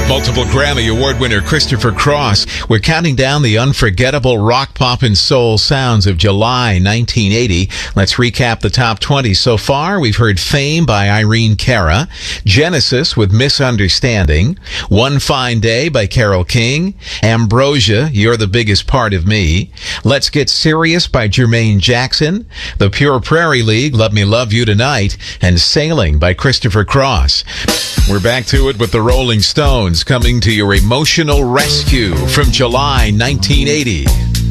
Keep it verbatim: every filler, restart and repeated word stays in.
Multiple Grammy Award winner Christopher Cross. We're counting down the unforgettable rock, pop, and soul sounds of July nineteen eighty. Let's recap the top twenty so far. We've heard Fame by Irene Cara, Genesis with Misunderstanding, One Fine Day by Carole King, Ambrosia, You're the Biggest Part of Me, Let's Get Serious by Jermaine Jackson, The Pure Prairie League, Let Me Love You Tonight, and Sailing by Christopher Cross. We're back to it with the Rolling Stones coming to your emotional rescue from July nineteen eighty.